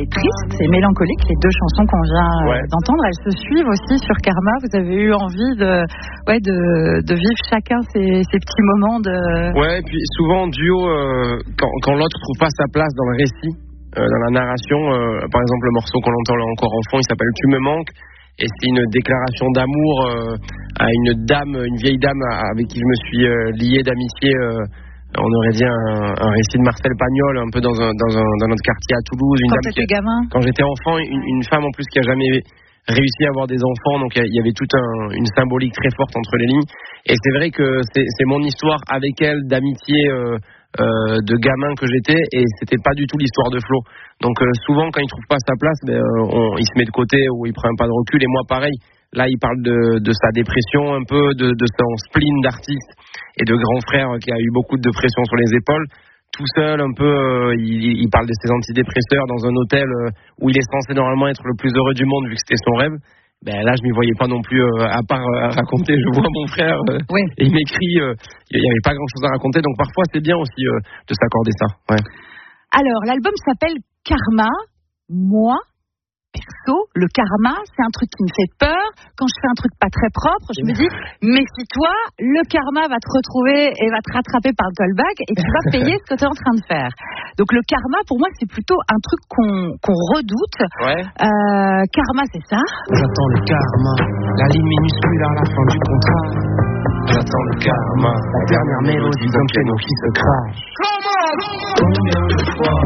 c'est triste, c'est mélancolique. Les deux chansons qu'on vient d'entendre, elles se suivent aussi sur Karma. Vous avez eu envie de vivre chacun ces petits moments de... Ouais, et puis souvent en duo, quand l'autre trouve pas sa place dans le récit, dans la narration, par exemple le morceau qu'on entend là encore en fond, il s'appelle Tu me manques, et c'est une déclaration d'amour à une vieille dame avec qui je me suis lié d'amitié. On aurait dit un récit de Marcel Pagnol, un peu dans notre quartier à Toulouse. Quand t'étais gamin ? Quand j'étais enfant, une femme en plus qui a jamais réussi à avoir des enfants, donc il y avait toute une symbolique très forte entre les lignes. Et c'est vrai que c'est mon histoire avec elle d'amitié de gamin que j'étais, et c'était pas du tout l'histoire de Flo. Donc souvent quand il trouve pas sa place, il se met de côté ou il prend un pas de recul. Et moi pareil, là il parle de sa dépression un peu, de son spleen d'artiste et de grand frère qui a eu beaucoup de pression sur les épaules. Tout seul un peu, il parle de ses antidépresseurs dans un hôtel où il est censé normalement être le plus heureux du monde vu que c'était son rêve. Là je m'y voyais pas non plus, à part raconter, je vois mon frère et il m'écrit, il y avait pas grand chose à raconter, donc parfois c'est bien aussi de s'accorder ça. Ouais. Alors l'album s'appelle Karma. Moi perso, le karma, c'est un truc qui me fait peur. Quand je fais un truc pas très propre, je me dis, méfie-toi, le karma va te retrouver et va te rattraper par le callback et tu vas payer ce que tu es en train de faire. Donc le karma, pour moi, c'est plutôt un truc qu'on redoute. Ouais. Karma, c'est ça. J'attends le karma, la ligne minuscule à la fin du contrat. J'attends le karma, la dernière mélodie d'un piano qui se crache. Combien de fois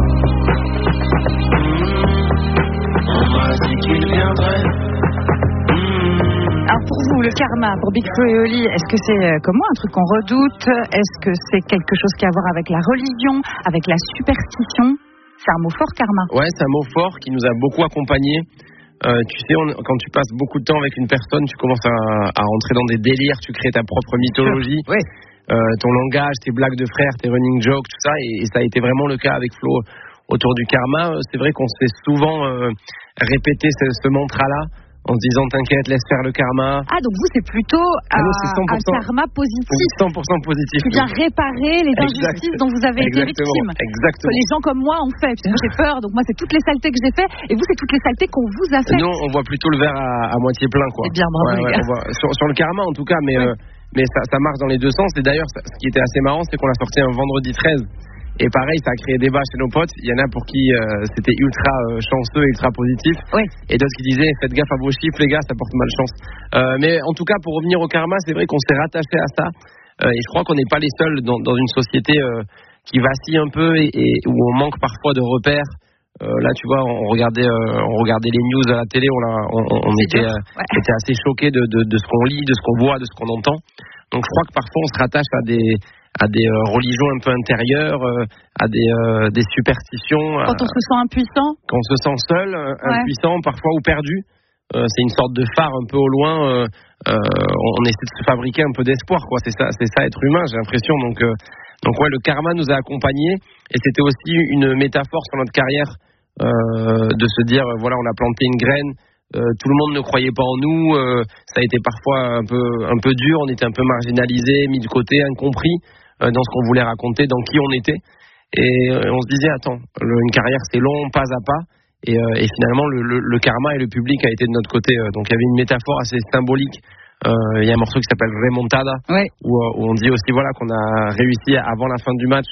on m'a dit qu'il viendrait. Alors pour vous, le karma, pour Big Flo et Oli, est-ce que c'est comme moi un truc qu'on redoute ? Est-ce que c'est quelque chose qui a à voir avec la religion, avec la superstition ? C'est un mot fort, karma. Ouais, c'est un mot fort qui nous a beaucoup accompagnés. Tu sais, quand tu passes beaucoup de temps avec une personne, tu commences à rentrer dans des délires, tu crées ta propre mythologie, ton langage, tes blagues de frères, tes running jokes, tout ça, et ça a été vraiment le cas avec Flo autour du karma. C'est vrai qu'on s'est souvent répété ce mantra-là en se disant t'inquiète, laisse faire le karma. Ah, donc vous c'est plutôt un karma positif. 100% positif. Qui vient réparer les injustices dont vous avez été victime. Exactement. Que les gens comme moi ont fait. Parce que moi j'ai peur, donc moi c'est toutes les saletés que j'ai fait, et vous c'est toutes les saletés qu'on vous a fait. Nous on voit plutôt le verre à moitié plein, quoi. C'est bien, bravo les gars. Sur le karma en tout cas, mais ça marche dans les deux sens. Et d'ailleurs, ce qui était assez marrant, c'est qu'on l'a sorti un vendredi 13. Et pareil, ça a créé débat chez nos potes. Il y en a pour qui c'était ultra chanceux, ultra positif. Oui. Et d'autres qui disaient faites gaffe à vos chiffres, les gars, ça porte malchance. Mais en tout cas, pour revenir au karma, c'est vrai qu'on s'est rattaché à ça. Et je crois qu'on n'est pas les seuls dans une société qui vacille un peu et où on manque parfois de repères. Là, tu vois, on regardait les news à la télé, on était assez choqués de ce qu'on lit, de ce qu'on voit, de ce qu'on entend. Donc je crois que parfois on se rattache à des religions un peu intérieures, à des superstitions. Quand on se sent impuissant. Quand on se sent seul, impuissant, parfois ou perdu. C'est une sorte de phare un peu au loin. On essaie de se fabriquer un peu d'espoir, quoi. C'est ça être humain, j'ai l'impression. Donc le karma nous a accompagnés, et c'était aussi une métaphore sur notre carrière de se dire voilà, on a planté une graine. Tout le monde ne croyait pas en nous, ça a été parfois un peu dur, on était un peu marginalisés, mis de côté, incompris dans ce qu'on voulait raconter, dans qui on était, et on se disait attends, une carrière c'est long, pas à pas, et finalement le karma et le public a été de notre côté, donc il y avait une métaphore assez symbolique. Il y a un morceau qui s'appelle Remontada, où on dit aussi voilà qu'on a réussi avant la fin du match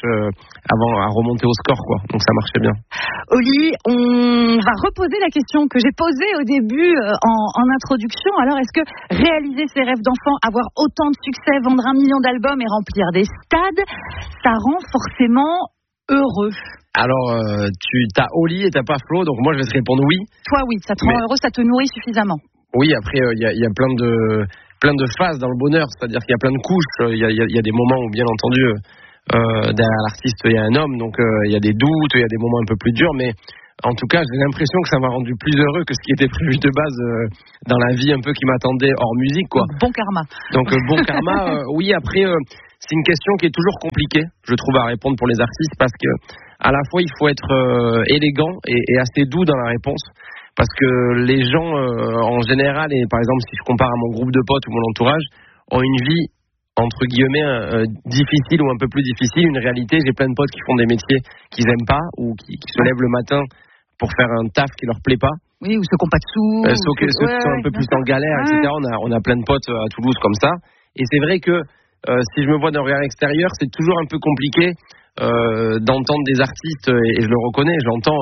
à remonter au score, quoi. Donc ça marchait bien. Oli, on va reposer la question que j'ai posée au début en introduction. Alors est-ce que réaliser ses rêves d'enfant, avoir autant de succès, vendre 1 million d'albums et remplir des stades, ça rend forcément heureux? Alors tu t'as Oli et t'as pas Flo, donc moi je vais te répondre oui. Toi oui, ça te rend heureux, ça te nourrit suffisamment. Oui, après il y a plein de phases dans le bonheur, c'est-à-dire qu'il y a plein de couches. Il y a des moments où bien entendu derrière l'artiste il y a un homme, donc il y a des doutes, il y a des moments un peu plus durs, mais en tout cas j'ai l'impression que ça m'a rendu plus heureux que ce qui était prévu de base dans la vie un peu qui m'attendait hors musique, quoi. Bon karma. Donc bon karma, oui. Après c'est une question qui est toujours compliquée, je trouve, à répondre pour les artistes, parce que à la fois il faut être élégant et assez doux dans la réponse. Parce que les gens, en général, et par exemple, si je compare à mon groupe de potes ou mon entourage, ont une vie, entre guillemets, difficile ou un peu plus difficile. Une réalité, j'ai plein de potes qui font des métiers qu'ils n'aiment pas ou qui se lèvent le matin pour faire un taf qui leur plaît pas. Oui, ou ceux qui n'ont pas de sous. Ceux qui sont un peu plus en galère, etc. On a plein de potes à Toulouse comme ça. Et c'est vrai que si je me vois d'un regard extérieur, c'est toujours un peu compliqué d'entendre des artistes, et je le reconnais, je l'entends,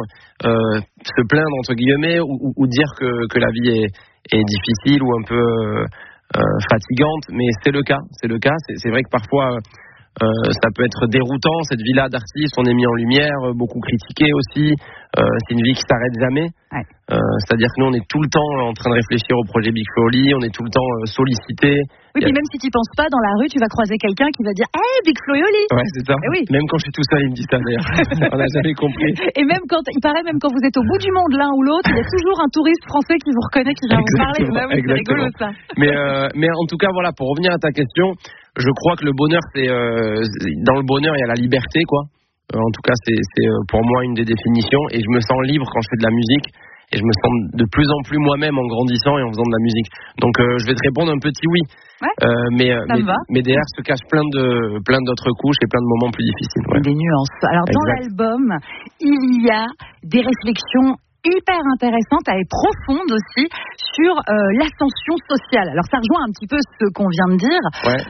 se plaindre entre guillemets ou dire que la vie est difficile ou un peu fatigante, mais c'est le cas. C'est vrai que parfois ça peut être déroutant, cette vie-là d'artiste, on est mis en lumière, beaucoup critiqué aussi, c'est une vie qui s'arrête jamais. Ouais. C'est-à-dire que nous on est tout le temps en train de réfléchir au projet Big Flo Oli, on est tout le temps sollicité. Oui, puis même si tu penses pas, dans la rue, tu vas croiser quelqu'un qui va dire « Hey, Big Flo Oli !» Ouais, c'est ça. Oui. Même quand je suis tout seul, il me dit ça d'ailleurs. On n'a jamais compris. Et même il paraît même quand vous êtes au bout du monde, l'un ou l'autre, il y a toujours un touriste français qui vous reconnaît, qui vient vous parler. Bah oui, c'est rigolo ça. Mais en tout cas, voilà, pour revenir à ta question, je crois que le bonheur, c'est dans le bonheur, il y a la liberté, quoi. En tout cas, c'est pour moi une des définitions, et je me sens libre quand je fais de la musique. Et je me sens de plus en plus moi-même en grandissant et en faisant de la musique. Donc je vais te répondre un petit oui. Ouais, mais derrière se cachent plein d'autres couches et plein de moments plus difficiles. Ouais. Des nuances. Alors dans l'album, il y a des réflexions hyper intéressante et profonde aussi sur l'ascension sociale. Alors ça rejoint un petit peu ce qu'on vient de dire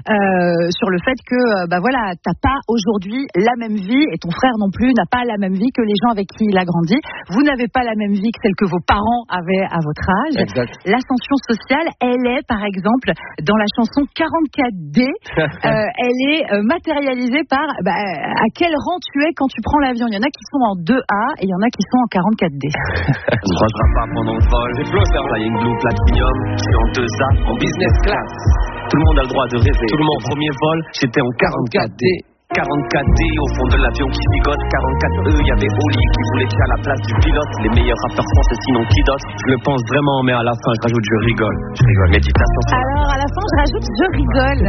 sur le fait que voilà, t'as pas aujourd'hui la même vie et ton frère non plus n'a pas la même vie que les gens avec qui il a grandi. Vous n'avez pas la même vie que celle que vos parents avaient à votre âge. Exact. L'ascension sociale, elle est par exemple dans la chanson 44D, elle est matérialisée par à quel rang tu es quand tu prends l'avion. Il y en a qui sont en 2A et il y en a qui sont en 44D. On ne croisera pas pendant le vol. C'est flot, ça. Il y a une Blue Platinum, je suis en 2A, en business class. Tout le monde a le droit de rêver. Tout le monde. Au premier vol, j'étais en 44D. 44D au fond de l'avion qui zigote. 44E, il y avait Oli qui voulait être à la place du pilote. Les meilleurs rappeurs français, sinon qui d'autre? Je le pense vraiment, mais à la fin, je rajoute je rigole. Méditation. Alors, à la fin, je rajoute je rigole.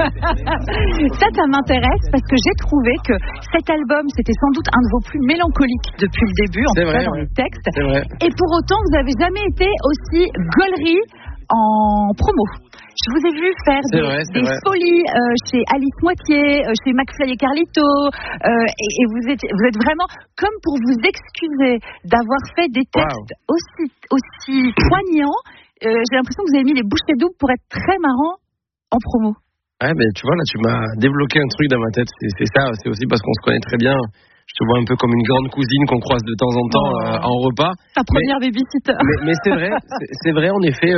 Ça m'intéresse parce que j'ai trouvé que cet album, c'était sans doute un de vos plus mélancoliques depuis le début, en tout cas dans les textes. Et pour autant, vous n'avez jamais été aussi gaulerie en promo. Je vous ai vu faire des folies chez Alice Moitié, chez McFly et Carlito, et vous êtes vraiment comme pour vous excuser d'avoir fait des textes aussi poignants. J'ai l'impression que vous avez mis les bouchées doubles pour être très marrant en promo. Ouais, mais tu vois, là, tu m'as débloqué un truc dans ma tête. C'est ça, c'est aussi parce qu'on se connaît très bien. Je te vois un peu comme une grande cousine qu'on croise de temps en temps en repas. Ta première babysitter. Mais c'est vrai, en effet.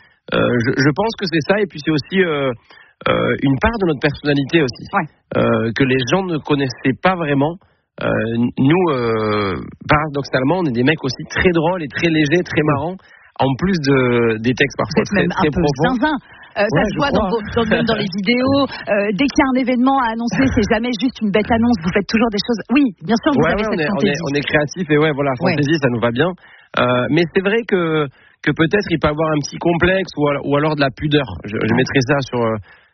Je pense que c'est ça, et puis c'est aussi une part de notre personnalité aussi, que les gens ne connaissaient pas vraiment. Nous, paradoxalement, on est des mecs aussi très drôles et très légers, très marrants, en plus des textes parfois très profonds. Ça se voit même dans les vidéos. Dès qu'il y a un événement à annoncer, c'est jamais juste une bête annonce. Vous faites toujours des choses. Oui, bien sûr, vous avez cette fantaisie. On est créatif et voilà, fantaisie, ça nous va bien. Mais c'est vrai que peut-être il peut avoir un petit complexe ou alors de la pudeur. Je mettrais ça sur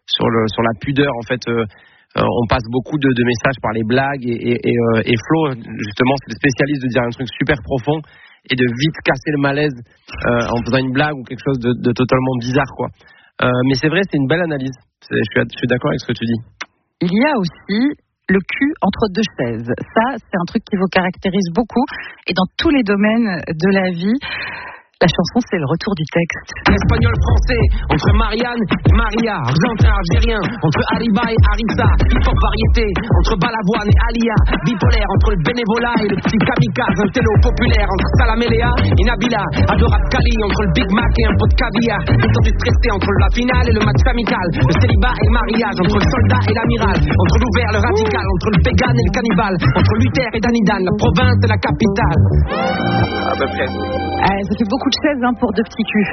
la pudeur. En fait, on passe beaucoup de messages par les blagues et Flo, justement, c'est le spécialiste de dire un truc super profond et de vite casser le malaise en faisant une blague ou quelque chose de totalement bizarre, quoi. Mais c'est vrai, c'est une belle analyse. Je suis d'accord avec ce que tu dis. Il y a aussi le cul entre deux chaises. Ça, c'est un truc qui vous caractérise beaucoup et dans tous les domaines de la vie. La chanson, c'est le retour du texte. Espagnol français, entre Marianne et Maria. Argentin, algérien, entre Ariba et Arissa. Hip-hop variété, entre Balavoine et Alia. Bipolaire, entre le bénévolat et le petit kamikaze. Un télo populaire, entre Salam et Léa et Nabila. Adorable Kali, entre le Big Mac et un pot de caviar. Détendu stressé, entre la finale et le match amical. Le célibat et le mariage, entre le soldat et l'amiral. Entre l'ouvert, le radical, entre le vegan et le cannibale. Entre Luther et Danidan, la province et la capitale. À peu près. Ça fait beaucoup de chaises pour deux petits culs.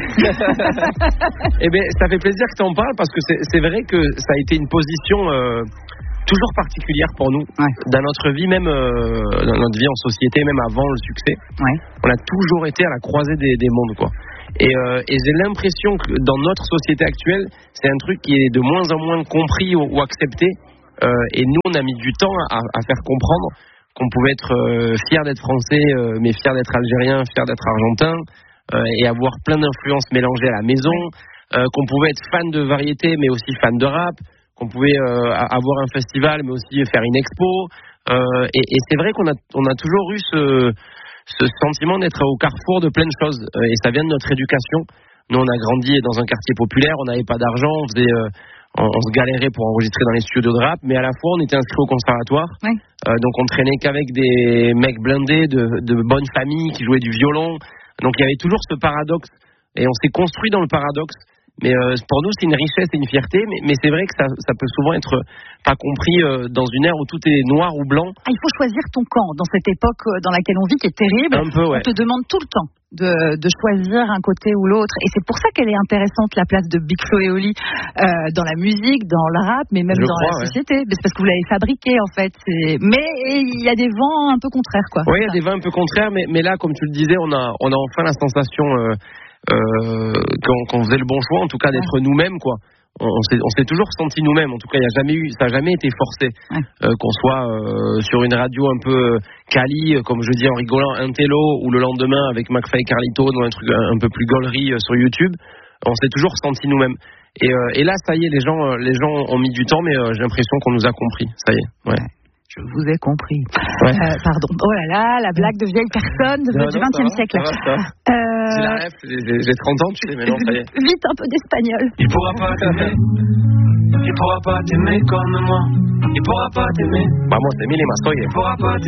Eh bien, ça fait plaisir que tu en parles parce que c'est vrai que ça a été une position toujours particulière pour nous dans notre vie, même dans notre vie en société, même avant le succès. On a toujours été à la croisée des mondes, quoi. Et j'ai l'impression que dans notre société actuelle, c'est un truc qui est de moins en moins compris ou accepté. Et nous, on a mis du temps à faire comprendre qu'on pouvait être fier d'être français, mais fier d'être algérien, fier d'être argentin, et avoir plein d'influences mélangées à la maison, qu'on pouvait être fan de variété, mais aussi fan de rap, qu'on pouvait avoir un festival, mais aussi faire une expo. Et c'est vrai qu'on a toujours eu ce sentiment d'être au carrefour de plein de choses. Et ça vient de notre éducation. Nous, on a grandi dans un quartier populaire, on n'avait pas d'argent, on se galérait pour enregistrer dans les studios de rap, mais à la fois on était inscrit au conservatoire, donc on traînait qu'avec des mecs blindés de bonnes familles qui jouaient du violon, donc il y avait toujours ce paradoxe, et on s'est construit dans le paradoxe, mais pour nous c'est une richesse et une fierté, mais c'est vrai que ça peut souvent être pas compris dans une ère où tout est noir ou blanc. Il faut choisir ton camp dans cette époque dans laquelle on vit qui est terrible. Un peu, ouais. On te demande tout le temps de choisir un côté ou l'autre, et c'est pour ça qu'elle est intéressante, la place de Big Flo et Oli dans la musique, dans le rap, mais même dans la société. C'est parce que vous l'avez fabriqué en fait. Mais il y a des vents un peu contraires, quoi. Oui, il y a des vents un peu contraires, mais là, comme tu le disais, on a enfin la sensation qu'on faisait le bon choix, en tout cas d'être nous-mêmes, quoi. On s'est toujours senti nous-mêmes. En tout cas, ça n'a jamais été forcé qu'on soit sur une radio un peu quali, comme je dis en rigolant, un télo, ou le lendemain avec McFly et Carlito, ou un truc un peu plus gaulerie sur YouTube. On s'est toujours senti nous-mêmes. Et là, ça y est, les gens ont mis du temps, mais j'ai l'impression qu'on nous a compris. Ça y est. Ouais. Je vous ai compris. Pardon. Oh là là, la blague de vieille personne du XXe siècle. C'est la ref, j'ai 30 ans, tu sais, maintenant, ça y est. Vite un peu d'espagnol. Il pourra pas t'aimer. Il pourra pas t'aimer comme moi. Il pourra pas t'aimer. Vamos, Emile Mazoye. Il pourra pas